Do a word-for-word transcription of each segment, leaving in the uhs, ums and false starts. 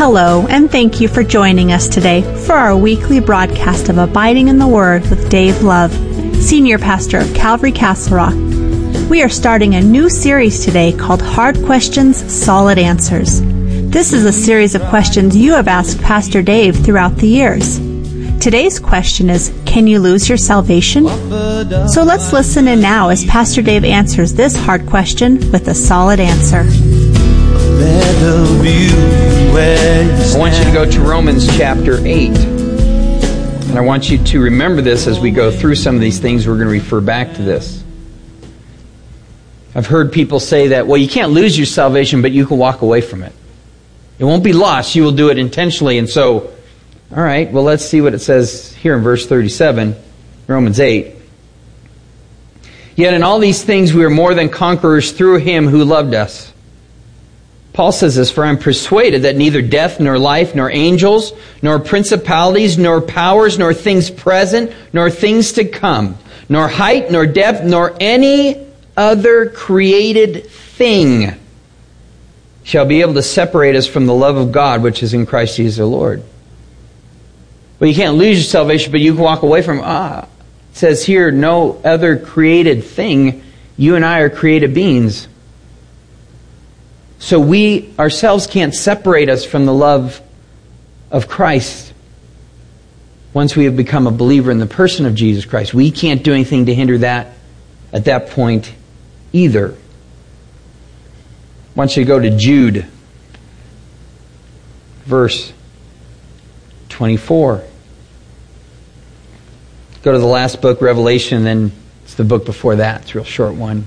Hello, and thank you for joining us today for our weekly broadcast of Abiding in the Word with Dave Love, Senior Pastor of Calvary Castle Rock. We are starting a new series today called Hard Questions, Solid Answers. This is a series of questions you have asked Pastor Dave throughout the years. Today's question is, can you lose your salvation? So let's listen in now as Pastor Dave answers this hard question with a solid answer. I want you to go to Romans chapter eight. And I want you to remember this as we go through some of these things. We're going to refer back to this. I've heard people say that, well, you can't lose your salvation, but you can walk away from it. It won't be lost. You will do it intentionally. And so, all right, well, let's see what it says here in verse thirty-seven, Romans eight. Yet in all these things we are more than conquerors through Him who loved us. Paul says this, for I am persuaded that neither death, nor life, nor angels, nor principalities, nor powers, nor things present, nor things to come, nor height, nor depth, nor any other created thing shall be able to separate us from the love of God, which is in Christ Jesus our Lord. Well, you can't lose your salvation, but you can walk away from it. Ah, it says here, no other created thing. You and I are created beings. So we ourselves can't separate us from the love of Christ once we have become a believer in the person of Jesus Christ. We can't do anything to hinder that at that point either. I want you to go to Jude, verse twenty-four. Go to the last book, Revelation, and then it's the book before that. It's a real short one.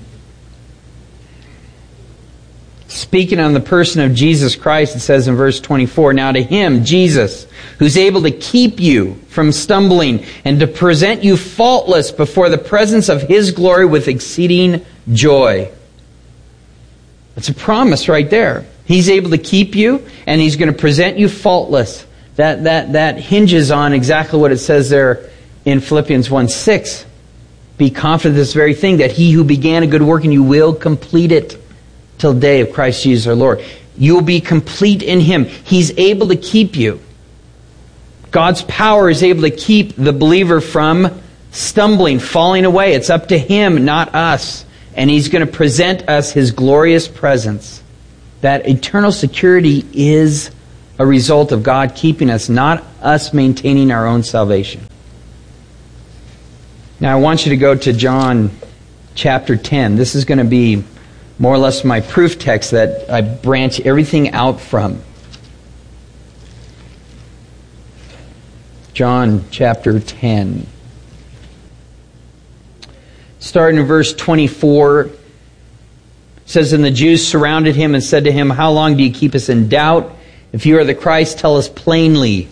Speaking on the person of Jesus Christ, it says in verse twenty-four, now to Him, Jesus, who's able to keep you from stumbling and to present you faultless before the presence of His glory with exceeding joy. It's a promise right there. He's able to keep you and He's going to present you faultless. That, that, that hinges on exactly what it says there in Philippians one six. Be confident of this very thing, that He who began a good work in you will complete it till the day of Christ Jesus our Lord. You will be complete in Him. He's able to keep you. God's power is able to keep the believer from stumbling, falling away. It's up to Him, not us. And He's going to present us His glorious presence. That eternal security is a result of God keeping us, not us maintaining our own salvation. Now I want you to go to John chapter ten. This is going to be more or less my proof text that I branch everything out from. John chapter ten. Starting in verse twenty-four, it says, and the Jews surrounded Him and said to Him, how long do you keep us in doubt? If you are the Christ, tell us plainly.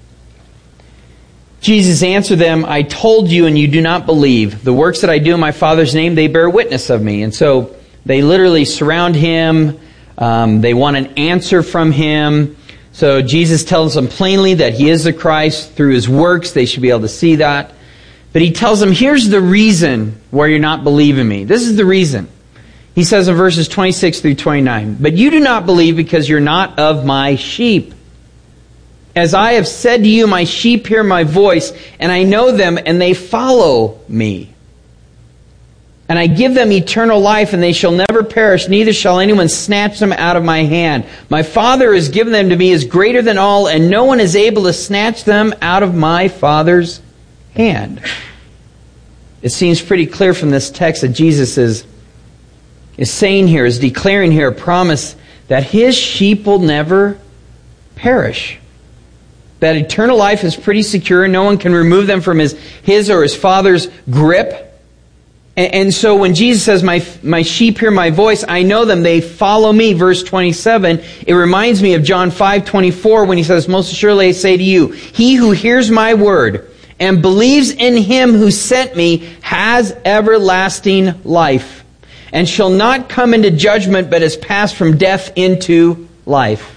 Jesus answered them, I told you and you do not believe. The works that I do in my Father's name, they bear witness of me. And so they literally surround Him. Um, they want an answer from Him. So Jesus tells them plainly that He is the Christ. Through His works, they should be able to see that. But He tells them, here's the reason why you're not believing me. This is the reason. He says in verses twenty-six through twenty-nine, but you do not believe because you're not of my sheep. As I have said to you, my sheep hear my voice, and I know them, and they follow me. And I give them eternal life, and they shall never perish, neither shall anyone snatch them out of my hand. My Father has given them to me is greater than all, and no one is able to snatch them out of my Father's hand. It seems pretty clear from this text that Jesus is, is saying here, is declaring here a promise that His sheep will never perish. That eternal life is pretty secure. No one can remove them from his, his or His Father's grip. And, and so when Jesus says, my, my sheep hear my voice, I know them, they follow me, verse twenty-seven, it reminds me of John five twenty-four when He says, most assuredly I say to you, he who hears my word and believes in Him who sent me has everlasting life and shall not come into judgment, but has passed from death into life.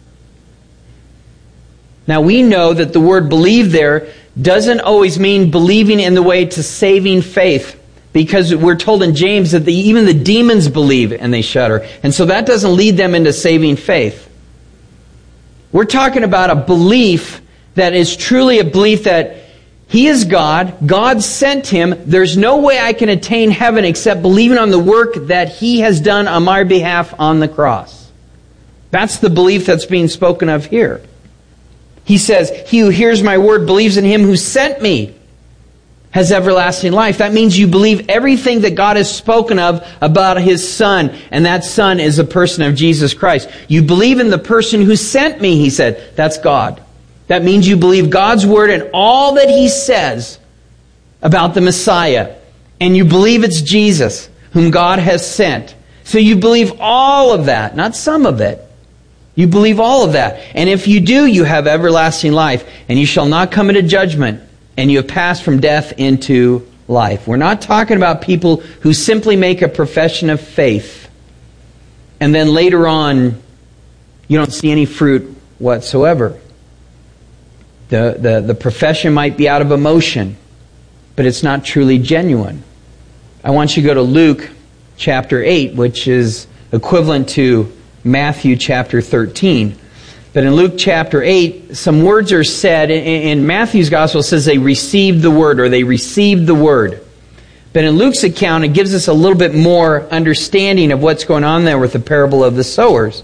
Now we know that the word believe there doesn't always mean believing in the way to saving faith. Because we're told in James that the, even the demons believe and they shudder. And so that doesn't lead them into saving faith. We're talking about a belief that is truly a belief that He is God, God sent Him, there's no way I can attain heaven except believing on the work that He has done on my behalf on the cross. That's the belief that's being spoken of here. He says, he who hears my word believes in Him who sent me has everlasting life. That means you believe everything that God has spoken of about His Son, and that Son is the person of Jesus Christ. You believe in the person who sent me, He said. That's God. That means you believe God's word and all that He says about the Messiah. And you believe it's Jesus, whom God has sent. So you believe all of that, not some of it. You believe all of that. And if you do, you have everlasting life. And you shall not come into judgment. And you have passed from death into life. We're not talking about people who simply make a profession of faith. And then later on, you don't see any fruit whatsoever. The, the, the profession might be out of emotion, but it's not truly genuine. I want you to go to Luke chapter eight, which is equivalent to Matthew chapter thirteen. But in Luke chapter eight, some words are said. In, in Matthew's gospel, it says they received the word, or they received the word. But in Luke's account, it gives us a little bit more understanding of what's going on there with the parable of the sowers.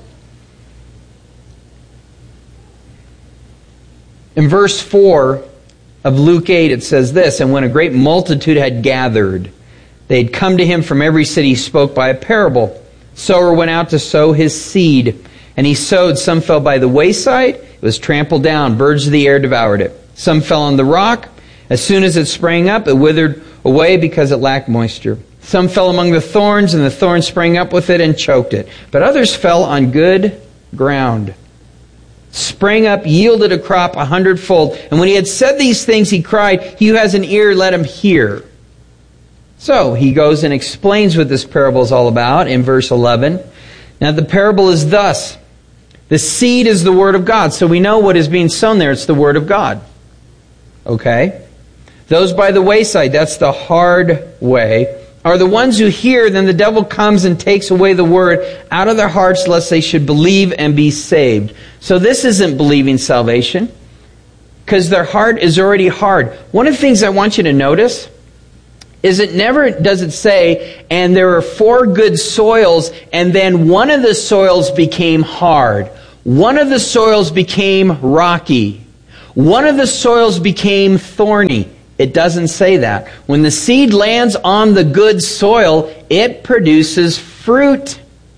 In verse four of Luke eight, it says this, and when a great multitude had gathered, they had come to Him from every city. He spoke by a parable. Sower went out to sow his seed, and he sowed. Some fell by the wayside. It was trampled down. Birds of the air devoured it. Some fell on the rock. As soon as it sprang up, it withered away because it lacked moisture. Some fell among the thorns, and the thorns sprang up with it and choked it. But others fell on good ground, sprang up, yielded a crop a hundredfold. And when he had said these things, he cried, "He who has an ear, let him hear." So he goes and explains what this parable is all about in verse eleven. Now the parable is thus. The seed is the word of God. So we know what is being sown there. It's the word of God. Okay? Those by the wayside, that's the hard way, are the ones who hear, then the devil comes and takes away the word out of their hearts, lest they should believe and be saved. So this isn't believing salvation, because their heart is already hard. One of the things I want you to notice is it never does it say, and there are four good soils, and then one of the soils became hard. One of the soils became rocky. One of the soils became thorny. It doesn't say that. When the seed lands on the good soil, it produces fruit.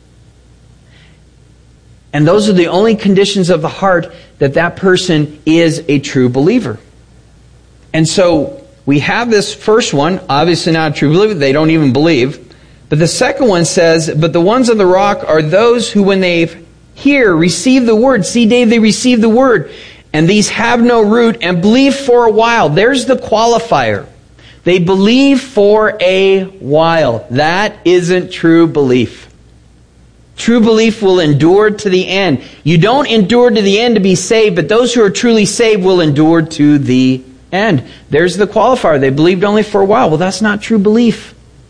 And those are the only conditions of the heart that that person is a true believer. And so we have this first one, obviously not a true believer. They don't even believe. But the second one says, but the ones on the rock are those who, when they hear, receive the word. See, Dave, they receive the word. And these have no root and believe for a while. There's the qualifier. They believe for a while. That isn't true belief. True belief will endure to the end. You don't endure to the end to be saved, but those who are truly saved will endure to the end. There's the qualifier. They believed only for a while. Well, that's not true belief.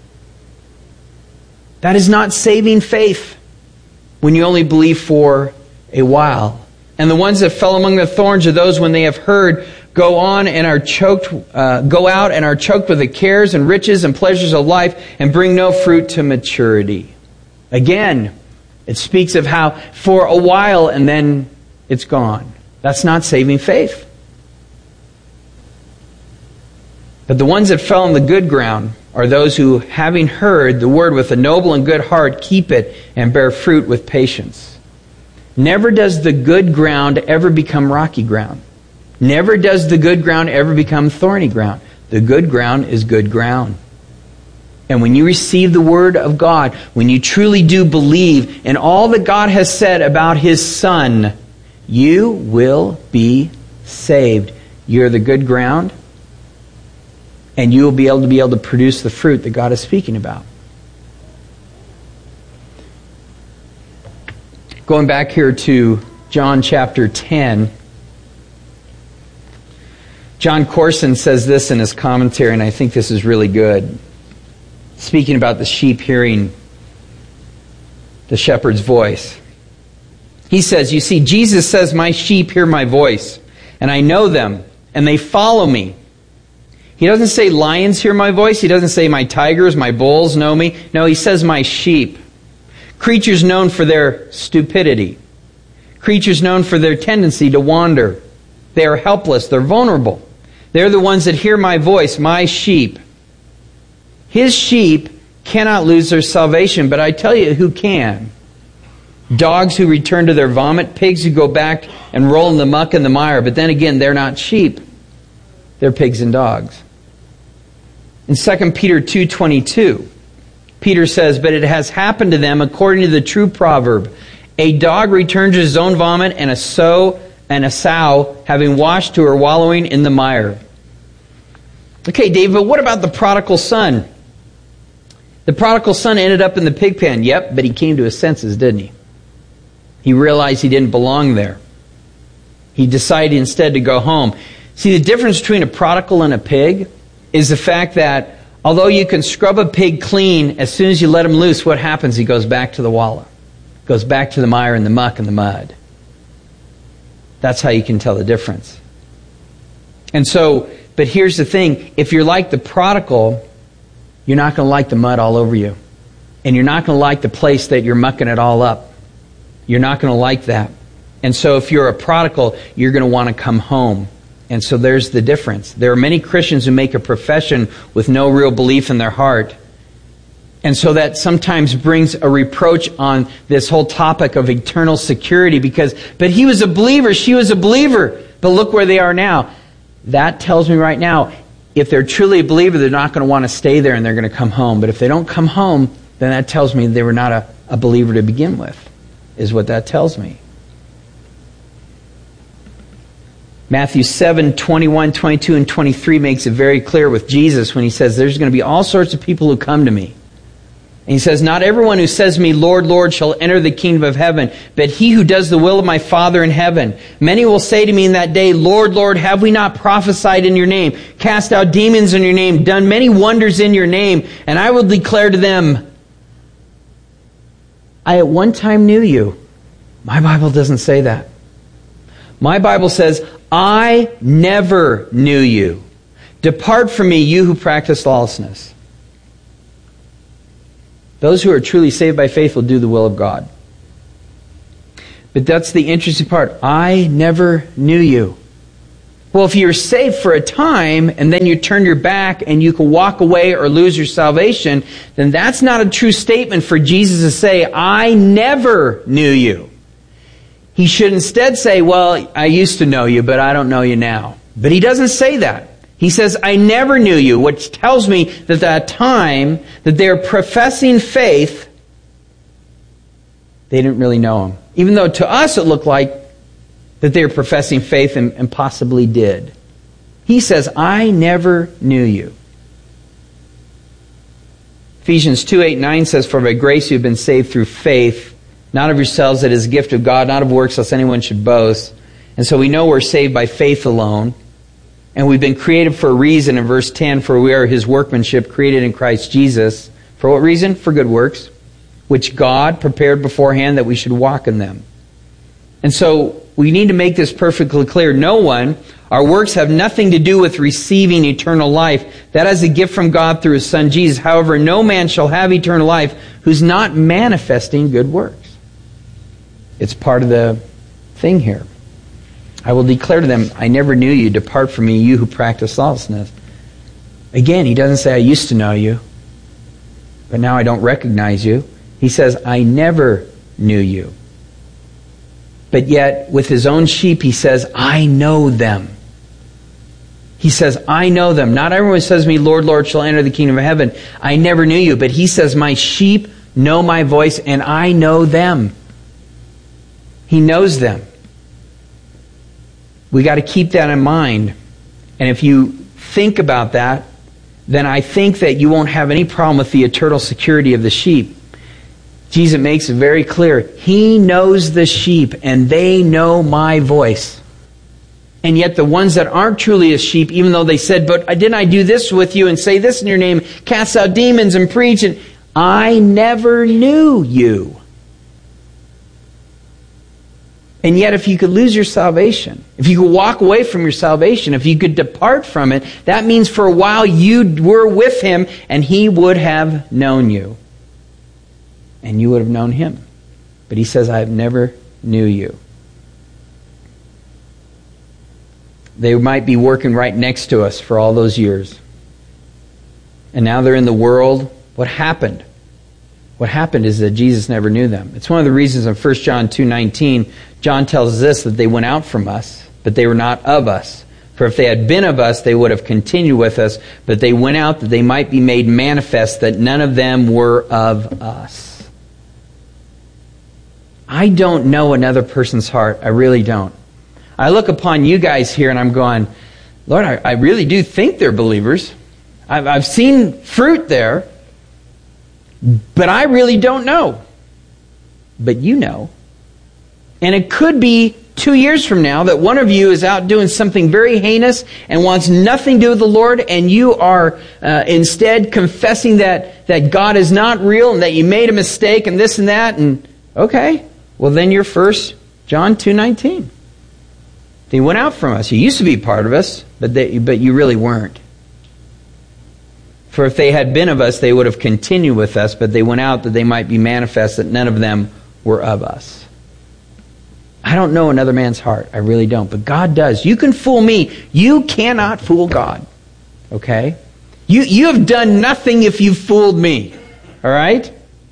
That is not saving faith when you only believe for a while. And the ones that fell among the thorns are those when they have heard, go on and are choked, uh, go out and are choked with the cares and riches and pleasures of life and bring no fruit to maturity. Again, it speaks of how for a while and then it's gone. That's not saving faith. But the ones that fell on the good ground are those who, having heard the word with a noble and good heart, keep it and bear fruit with patience. Never does the good ground ever become rocky ground. Never does the good ground ever become thorny ground. The good ground is good ground. And when you receive the word of God, when you truly do believe in all that God has said about His Son, you will be saved. You're the good ground, and you will be able to be able to produce the fruit that God is speaking about. Going back here to John chapter ten, John Corson says this in his commentary, and I think this is really good. Speaking about the sheep hearing the shepherd's voice. He says, you see, Jesus says, my sheep hear my voice, and I know them, and they follow me. He doesn't say lions hear my voice. He doesn't say my tigers, my bulls know me. No, he says my sheep. Creatures known for their stupidity. Creatures known for their tendency to wander. They are helpless. They're vulnerable. They're the ones that hear my voice, my sheep. His sheep cannot lose their salvation, but I tell you who can. Dogs who return to their vomit, pigs who go back and roll in the muck and the mire, but then again, they're not sheep. They're pigs and dogs. In Second Peter two twenty-two, Peter says, but it has happened to them according to the true proverb, a dog returns to his own vomit, and a sow and a sow, having washed to her, wallowing in the mire. Okay, Dave, but what about the prodigal son? The prodigal son ended up in the pig pen. Yep, but he came to his senses, didn't he? He realized he didn't belong there. He decided instead to go home. See, the difference between a prodigal and a pig is the fact that although you can scrub a pig clean, as soon as you let him loose, what happens? He goes back to the wallow. Goes back to the mire and the muck and the mud. That's how you can tell the difference. And so, but here's the thing. If you're like the prodigal, you're not going to like the mud all over you. And you're not going to like the place that you're mucking it all up. You're not going to like that. And so if you're a prodigal, you're going to want to come home. And so there's the difference. There are many Christians who make a profession with no real belief in their heart. And so that sometimes brings a reproach on this whole topic of eternal security because, but he was a believer, she was a believer, but look where they are now. That tells me right now, if they're truly a believer, they're not going to want to stay there and they're going to come home. But if they don't come home, then that tells me they were not a, a believer to begin with, is what that tells me. Matthew seven, twenty-one, twenty-two, and twenty-three makes it very clear with Jesus when he says, there's going to be all sorts of people who come to me. And he says, not everyone who says to me, Lord, Lord, shall enter the kingdom of heaven, but he who does the will of my Father in heaven. Many will say to me in that day, Lord, Lord, have we not prophesied in your name, cast out demons in your name, done many wonders in your name? And I will declare to them, I at one time knew you. My Bible doesn't say that. My Bible says, I never knew you. Depart from me, you who practice lawlessness. Those who are truly saved by faith will do the will of God. But that's the interesting part. I never knew you. Well, if you're saved for a time and then you turn your back and you can walk away or lose your salvation, then that's not a true statement for Jesus to say, I never knew you. He should instead say, well, I used to know you, but I don't know you now. But he doesn't say that. He says, I never knew you, which tells me that that time that they're professing faith, they didn't really know him. Even though to us it looked like that they were professing faith and, and possibly did. He says, I never knew you. Ephesians two, eight, nine says, for by grace you have been saved through faith, not of yourselves, that is a gift of God, not of works, lest anyone should boast. And so we know we're saved by faith alone. And we've been created for a reason in verse ten, for we are his workmanship, created in Christ Jesus. For what reason? For good works, which God prepared beforehand that we should walk in them. And so we need to make this perfectly clear. No one, our works have nothing to do with receiving eternal life. That is a gift from God through his Son Jesus. However, no man shall have eternal life who's not manifesting good works. It's part of the thing here. I will declare to them, I never knew you. Depart from me, you who practice lawlessness. Again, he doesn't say, I used to know you, but now I don't recognize you. He says, I never knew you. But yet, with his own sheep, he says, I know them. He says, I know them. Not everyone says to me, Lord, Lord, shall enter the kingdom of heaven. I never knew you. But he says, my sheep know my voice, and I know them. He knows them. We got to keep that in mind. And if you think about that, then I think that you won't have any problem with the eternal security of the sheep. Jesus makes it very clear. He knows the sheep, and they know my voice. And yet the ones that aren't truly a sheep, even though they said, but didn't I do this with you and say this in your name, cast out demons and preach, and I never knew you. And yet if you could lose your salvation, if you could walk away from your salvation, if you could depart from it, that means for a while you were with him and he would have known you. And you would have known him. But he says, I have never knew you. They might be working right next to us for all those years. And now they're in the world. What happened? What happened is that Jesus never knew them. It's one of the reasons in First John two nineteen, John tells us this, that they went out from us, but they were not of us. For if they had been of us, they would have continued with us, but they went out that they might be made manifest that none of them were of us. I don't know another person's heart. I really don't. I look upon you guys here and I'm going, Lord, I, I really do think they're believers. I've, I've seen fruit there. But I really don't know. But you know. And it could be two years from now that one of you is out doing something very heinous and wants nothing to do with the Lord, and you are uh, instead confessing that, that God is not real and that you made a mistake and this and that. And okay, well then you're First John two nineteen. They went out from us. You used to be part of us, but they, but you really weren't. For if they had been of us, they would have continued with us, but they went out that they might be manifest that none of them were of us. I don't know another man's heart. I really don't. But God does. You can fool me. You cannot fool God. Okay? You, you have done nothing if you've fooled me. All right?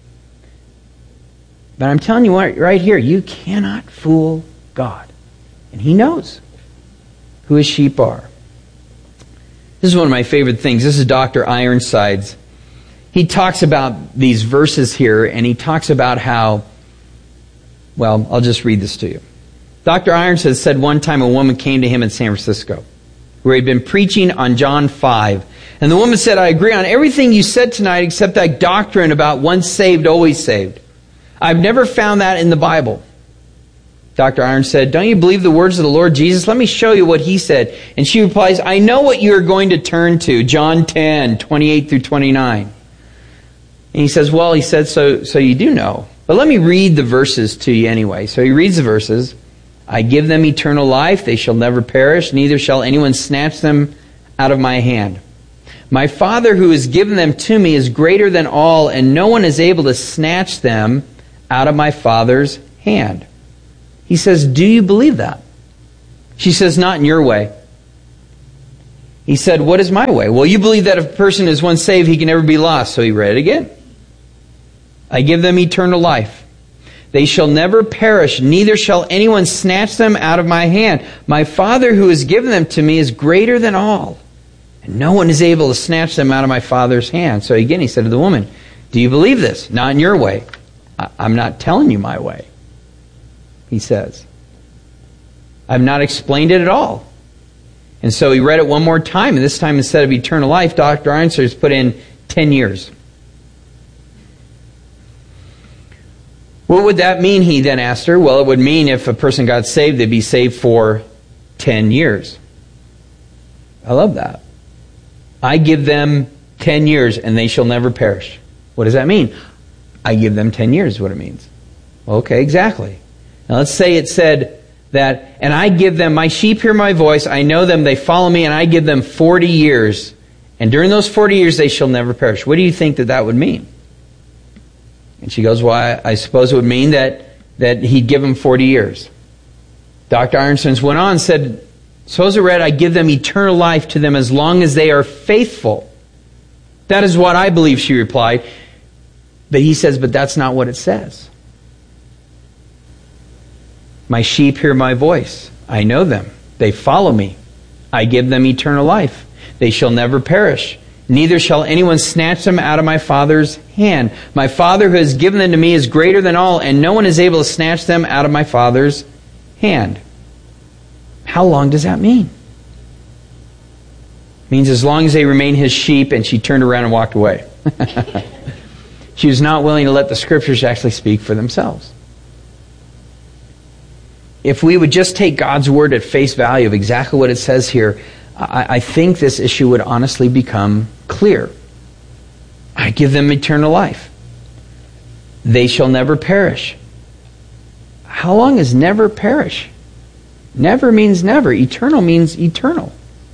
But I'm telling you what, right here, you cannot fool God. And He knows who His sheep are. This is one of my favorite things. This is Doctor Ironsides. He talks about these verses here, and he talks about how, well, I'll just read this to you. Doctor Ironsides said one time a woman came to him in San Francisco, where he'd been preaching on John five. And the woman said, I agree on everything you said tonight except that doctrine about once saved, always saved. I've never found that in the Bible. Doctor Irons said, don't you believe the words of the Lord Jesus? Let me show you what He said. And she replies, I know what you're going to turn to. John ten, twenty-eight through twenty-nine. And he says, well, he said, so, so you do know. But let me read the verses to you anyway. So he reads the verses. I give them eternal life. They shall never perish. Neither shall anyone snatch them out of my hand. My Father who has given them to me is greater than all, and no one is able to snatch them out of my Father's hand. He says, do you believe that? She says, not in your way. He said, what is my way? Well, you believe that if a person is once saved, he can never be lost. So he read it again. I give them eternal life. They shall never perish, neither shall anyone snatch them out of my hand. My Father who has given them to me is greater than all, and no one is able to snatch them out of my Father's hand. So again, he said to the woman, do you believe this? Not in your way. I'm not telling you my way. He says, I've not explained it at all. And so he read it one more time, and this time instead of eternal life, Doctor Ironsides put in ten years. What would that mean, he then asked her? Well, it would mean if a person got saved, they'd be saved for ten years. I love that. I give them ten years, and they shall never perish. What does that mean? I give them ten years is what it means. Okay, exactly. Now let's say it said that, and I give them, my sheep hear my voice, I know them, they follow me, and I give them forty years. And during those forty years, they shall never perish. What do you think that that would mean? And she goes, well, I, I suppose it would mean that, that he'd give them forty years. Doctor Ironsides went on and said, suppose it read, I give them eternal life to them as long as they are faithful. That is what I believe, she replied. But he says, but that's not what it says. My sheep hear my voice. I know them. They follow me. I give them eternal life. They shall never perish. Neither shall anyone snatch them out of my Father's hand. My Father who has given them to me is greater than all, and no one is able to snatch them out of my Father's hand. How long does that mean? It means as long as they remain His sheep, and she turned around and walked away. She was not willing to let the Scriptures actually speak for themselves. If we would just take God's Word at face value of exactly what it says here, I, I think this issue would honestly become clear. I give them eternal life. They shall never perish. How long is never perish? Never means never. Eternal means eternal.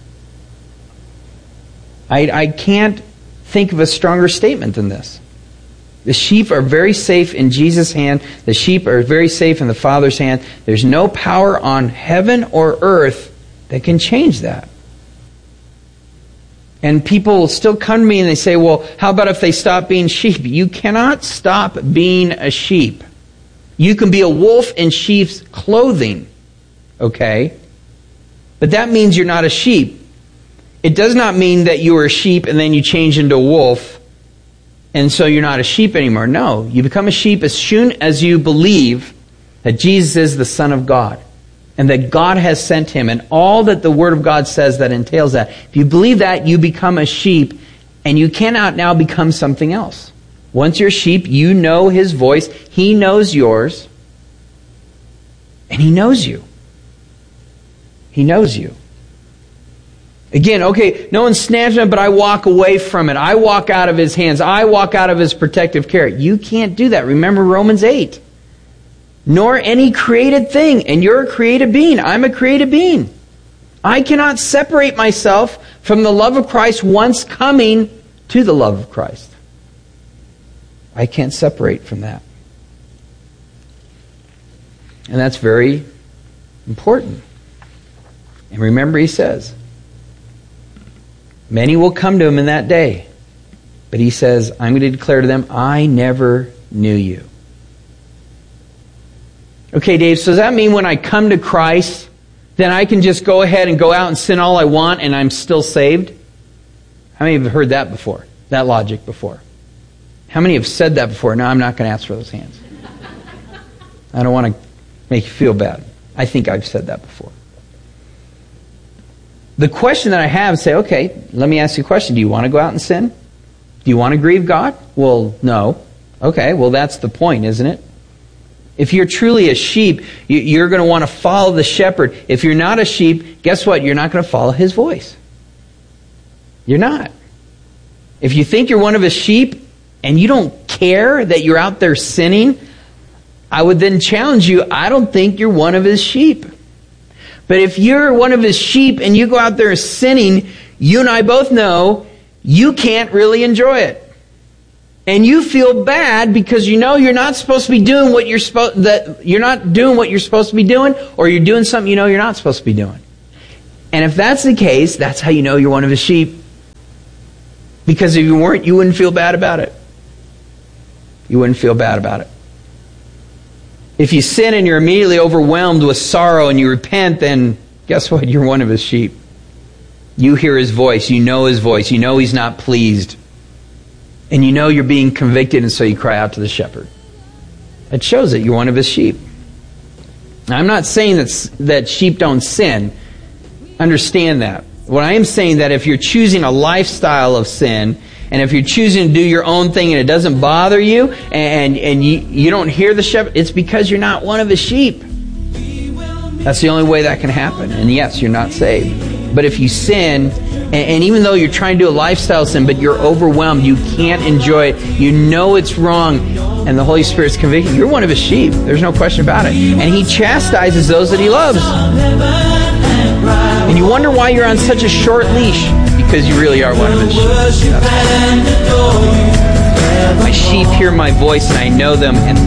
I, I can't think of a stronger statement than this. The sheep are very safe in Jesus' hand. The sheep are very safe in the Father's hand. There's no power on heaven or earth that can change that. And people will still come to me and they say, well, how about if they stop being sheep? You cannot stop being a sheep. You can be a wolf in sheep's clothing, okay? But that means you're not a sheep. It does not mean that you are a sheep and then you change into a wolf and so you're not a sheep anymore. No, you become a sheep as soon as you believe that Jesus is the Son of God and that God has sent Him and all that the Word of God says that entails that. If you believe that, you become a sheep and you cannot now become something else. Once you're a sheep, you know His voice. He knows yours. And He knows you. He knows you. Again, okay, no one snatched me, but I walk away from it. I walk out of His hands. I walk out of His protective care. You can't do that. Remember Romans eight. Nor any created thing. And you're a created being. I'm a created being. I cannot separate myself from the love of Christ once coming to the love of Christ. I can't separate from that. And that's very important. And remember, He says, many will come to Him in that day. But He says, I'm going to declare to them, I never knew you. Okay, Dave, so does that mean when I come to Christ, then I can just go ahead and go out and sin all I want and I'm still saved? How many have heard that before? That logic before? How many have said that before? No, I'm not going to ask for those hands. I don't want to make you feel bad. I think I've said that before. The question that I have is say, okay, let me ask you a question. Do you want to go out and sin? Do you want to grieve God? Well, no. Okay, well that's the point, isn't it? If you're truly a sheep, you're going to want to follow the shepherd. If you're not a sheep, guess what? You're not going to follow His voice. You're not. If you think you're one of His sheep, and you don't care that you're out there sinning, I would then challenge you, I don't think you're one of His sheep. But if you're one of His sheep and you go out there sinning, you and I both know you can't really enjoy it. And you feel bad because you know you're not supposed to be doing what you're supposed that you're not doing what you're supposed to be doing, or you're doing something you know you're not supposed to be doing. And if that's the case, that's how you know you're one of His sheep. Because if you weren't, you wouldn't feel bad about it. You wouldn't feel bad about it. If you sin and you're immediately overwhelmed with sorrow and you repent, then guess what? You're one of His sheep. You hear His voice. You know His voice. You know He's not pleased. And you know you're being convicted, and so you cry out to the shepherd. It shows that you're one of His sheep. Now, I'm not saying that, that sheep don't sin. Understand that. What I am saying that if you're choosing a lifestyle of sin, and if you're choosing to do your own thing and it doesn't bother you, and, and you, you don't hear the shepherd, it's because you're not one of His sheep. That's the only way that can happen. And yes, you're not saved. But if you sin, and, and even though you're trying to do a lifestyle sin, but you're overwhelmed, you can't enjoy it, you know it's wrong, and the Holy Spirit's convicting, you're one of His sheep. There's no question about it. And He chastises those that He loves. And you wonder why you're on such a short leash. Because you really are one of His sheep. My sheep hear my voice and I know them, and